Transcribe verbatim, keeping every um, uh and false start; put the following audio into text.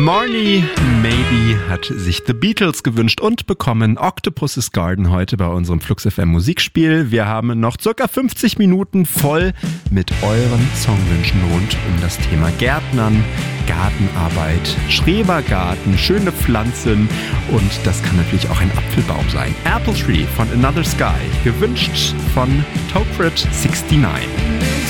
Marnie Maybe hat sich The Beatles gewünscht und bekommen Octopus's Garden heute bei unserem Flux F M Musikspiel. Wir haben noch circa fünfzig Minuten voll mit euren Songwünschen rund um das Thema Gärtnern, Gartenarbeit, Schrebergarten, schöne Pflanzen und das kann natürlich auch ein Apfelbaum sein. Apple Tree von Another Sky, gewünscht von Tokrit neunundsiebzig.